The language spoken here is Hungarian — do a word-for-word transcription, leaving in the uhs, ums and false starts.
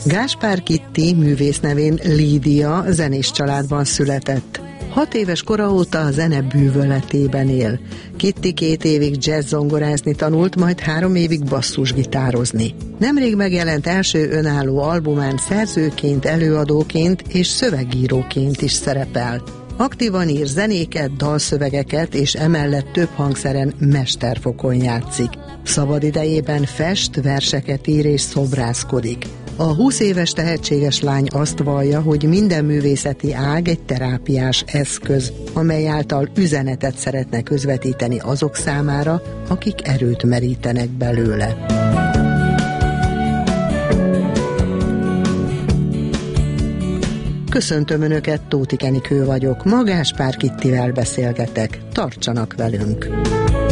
Gáspár Kitti művész nevén Lídia zenés családban született. Hat éves kora óta a zene bűvöletében él. Kitti két évig jazz-zongorázni tanult, majd három évig basszusgitározni. Nemrég megjelent első önálló albumán szerzőként, előadóként és szövegíróként is szerepel. Aktívan ír zenéket, dalszövegeket, és emellett több hangszeren mesterfokon játszik. Szabadidejében fest, verseket ír és szobrászkodik. A húsz éves tehetséges lány azt vallja, hogy minden művészeti ág egy terápiás eszköz, amely által üzenetet szeretne közvetíteni azok számára, akik erőt merítenek belőle. Köszöntöm Önöket, Tóth Enikő vagyok, ma Gáspár Kittivel beszélgetek. Tartsanak velünk!